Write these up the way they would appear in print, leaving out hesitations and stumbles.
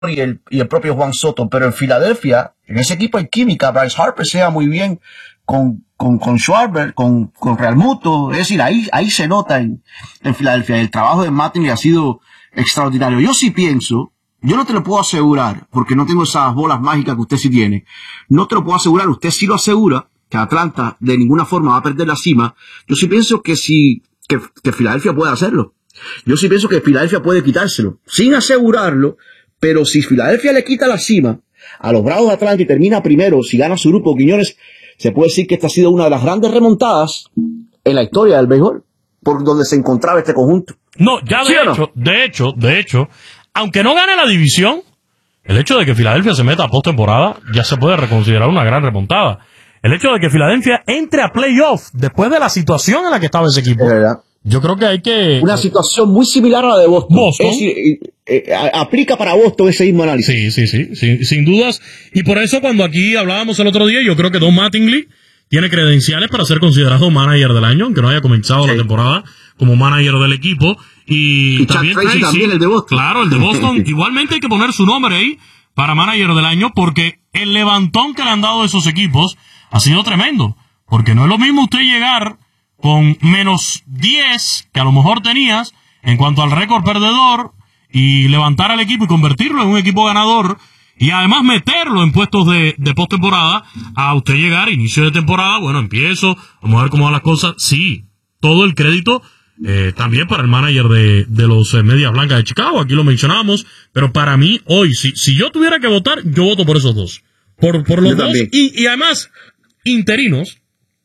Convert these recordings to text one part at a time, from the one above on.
y el propio Juan Soto, pero en Filadelfia, en ese equipo hay química. Bryce Harper se lleva muy bien con Schwarber, con Realmuto. Es decir, ahí se nota en Filadelfia. El trabajo de Mattingly ha sido extraordinario. Yo sí pienso, yo no te lo puedo asegurar, porque no tengo esas bolas mágicas que usted sí tiene. No te lo puedo asegurar, usted sí lo asegura, que Atlanta de ninguna forma va a perder la cima. Yo sí pienso que Filadelfia puede hacerlo. Yo sí pienso que Filadelfia puede quitárselo, sin asegurarlo, pero si Filadelfia le quita la cima a los Bravos de Atlanta y termina primero, si gana su grupo, Quiñones, se puede decir que esta ha sido una de las grandes remontadas en la historia del béisbol, por donde se encontraba este conjunto. No, ya de hecho, aunque no gane la división, el hecho de que Filadelfia se meta a postemporada ya se puede reconsiderar una gran remontada. El hecho de que Filadelfia entre a playoff después de la situación en la que estaba ese equipo. Es verdad. Yo creo que hay que... Una situación muy similar a la de Boston. Es decir, aplica para Boston ese mismo análisis. Sí, sin dudas. Y por eso cuando aquí hablábamos el otro día, yo creo que Don Mattingly tiene credenciales para ser considerado manager del año, aunque no haya comenzado la temporada como manager del equipo. Y también Chuck Tracy, también el de Boston. Claro, el de Boston. Igualmente hay que poner su nombre ahí para manager del año, porque el levantón que le han dado esos equipos ha sido tremendo. Porque no es lo mismo usted llegar con menos 10 que a lo mejor tenías en cuanto al récord perdedor y levantar al equipo y convertirlo en un equipo ganador y además meterlo en puestos de postemporada, a usted llegar inicio de temporada, bueno, empiezo, vamos a ver cómo van las cosas. Sí, todo el crédito también para el manager de los Medias Blancas de Chicago, aquí lo mencionábamos, pero para mí hoy, si yo tuviera que votar, yo voto por esos dos, por los dos, y además interinos,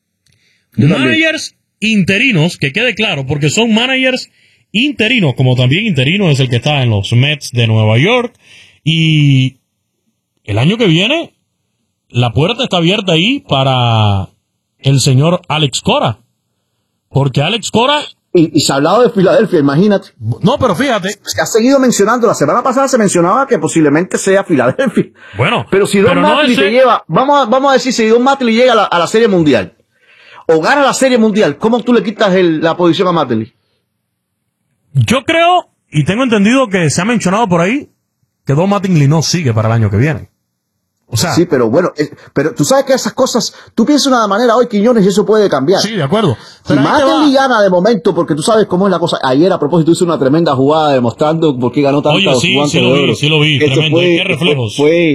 managers interinos, que quede claro, porque son managers interinos, como también interino es el que está en los Mets de Nueva York, y el año que viene la puerta está abierta ahí para el señor Alex Cora, porque Alex Cora... Y se ha hablado de Filadelfia, imagínate. No, pero fíjate. Se ha seguido mencionando, la semana pasada se mencionaba que posiblemente sea Filadelfia. Bueno, pero si Don Mattingly te lleva, vamos a decir, si Don Mattingly llega a la Serie Mundial, o gana la Serie Mundial, ¿cómo tú le quitas la posición a Mattingly? Yo creo, y tengo entendido que se ha mencionado por ahí, que Don Mattingly no sigue para el año que viene. O sea, sí, pero bueno, pero tú sabes que esas cosas, tú piensas de una manera hoy, Quiñones, y eso puede cambiar. Sí, de acuerdo. Si Mattingly gana de momento, porque tú sabes cómo es la cosa. Ayer, a propósito, hizo una tremenda jugada demostrando por qué ganó tantos guantes de oro. Sí lo vi, tremendo. ¿Qué reflejos?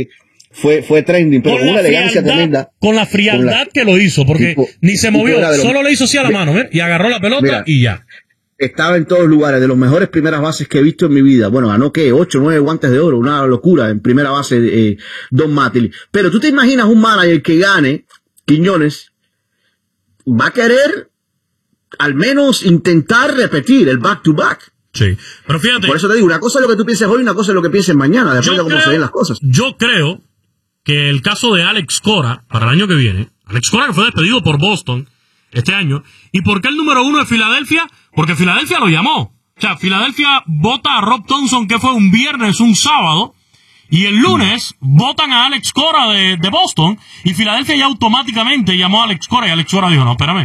Fue trending, pero con una elegancia tremenda. Con la frialdad que lo hizo, porque ni se movió, solo le hizo así a la mano, y agarró la pelota y ya. Estaba en todos lugares, de los mejores primeras bases que he visto en mi vida. Bueno, ganó 8 o 9 guantes de oro, una locura en primera base Don Mattingly. Pero tú te imaginas un manager que gane, Quiñones, va a querer al menos intentar repetir el back-to-back. Sí, pero fíjate. Por eso te digo, una cosa es lo que tú pienses hoy, una cosa es lo que pienses mañana, depende de cómo se ven las cosas. Yo creo que el caso de Alex Cora, para el año que viene, Alex Cora que fue despedido por Boston este año, ¿y por qué el número 1 de Filadelfia? Porque Filadelfia lo llamó. O sea, Filadelfia vota a Rob Thompson, que fue un viernes, un sábado, y el lunes votan a Alex Cora de Boston, y Filadelfia ya automáticamente llamó a Alex Cora, y Alex Cora dijo, no, espérame,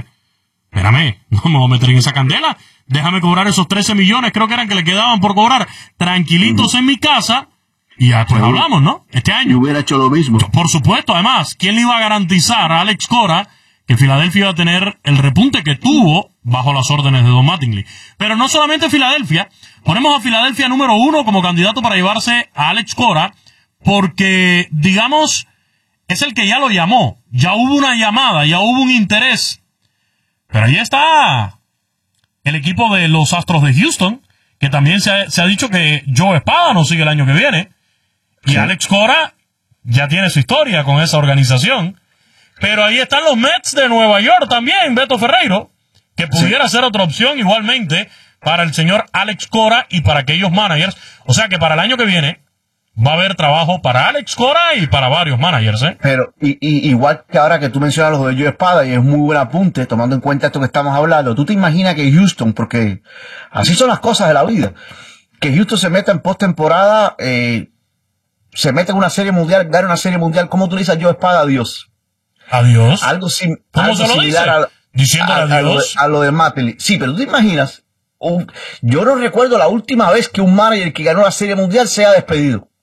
no me voy a meter en esa candela, déjame cobrar esos 13 millones, creo que eran que le quedaban por cobrar, tranquilitos en mi casa, y ya pues hablamos, ¿no? Este año. Yo hubiera hecho lo mismo. Por supuesto, además, ¿quién le iba a garantizar a Alex Cora que Filadelfia iba a tener el repunte que tuvo bajo las órdenes de Don Mattingly? Pero no solamente Filadelfia, ponemos a Filadelfia número 1 como candidato para llevarse a Alex Cora, porque, digamos, es el que ya lo llamó, ya hubo una llamada, ya hubo un interés. Pero ahí está el equipo de los Astros de Houston, que también se ha dicho que Joe Espada no sigue el año que viene, y sí. Alex Cora ya tiene su historia con esa organización. Pero ahí están los Mets de Nueva York también, Beto Ferreiro, que pudiera ser otra opción igualmente para el señor Alex Cora y para aquellos managers. O sea que para el año que viene va a haber trabajo para Alex Cora y para varios managers, ¿eh? Pero igual que ahora que tú mencionas los de Joe Espada, y es muy buen apunte, tomando en cuenta esto que estamos hablando, tú te imaginas que Houston, porque así son las cosas de la vida, que Houston se meta en postemporada, se mete en una serie mundial, gana una serie mundial, ¿cómo tú le dices a Joe Espada adiós? Adiós. Algo ¿Cómo se lo dice? Diciéndole adiós. A lo de Mattingly. Sí, pero tú te imaginas, yo no recuerdo la última vez que un manager que ganó la Serie Mundial sea despedido.